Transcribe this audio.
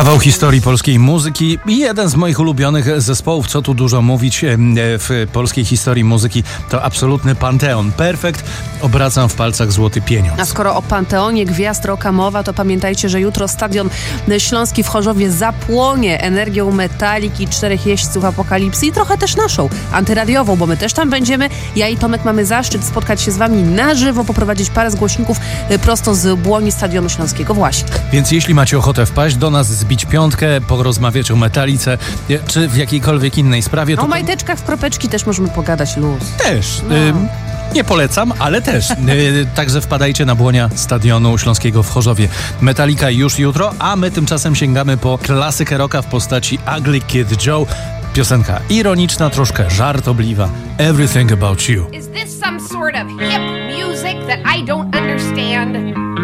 Kawał historii polskiej muzyki i jeden z moich ulubionych zespołów, co tu dużo mówić, w polskiej historii muzyki to absolutny panteon. Perfekt, obracam w palcach złoty pieniądz. A skoro o panteonie gwiazd rocka mowa, to pamiętajcie, że jutro Stadion Śląski w Chorzowie zapłonie energią Metaliki, 4 jeźdźców Apokalipsy i trochę też naszą, antyradiową, bo my też tam będziemy. Ja i Tomek mamy zaszczyt spotkać się z wami na żywo, poprowadzić parę z głośników prosto z błoni Stadionu Śląskiego właśnie. Więc jeśli macie ochotę wpaść do nas, zbić piątkę, porozmawiać o Metalice, czy w jakiejkolwiek innej sprawie, to... O majteczkach w kropeczki też możemy pogadać luz. Też. Nie polecam, ale też. Także wpadajcie na błonia Stadionu Śląskiego w Chorzowie. Metallica już jutro, a my tymczasem sięgamy po klasykę rocka w postaci Ugly Kid Joe. Piosenka ironiczna, troszkę żartobliwa. Everything About You. Is this some sort of hip music that I don't understand?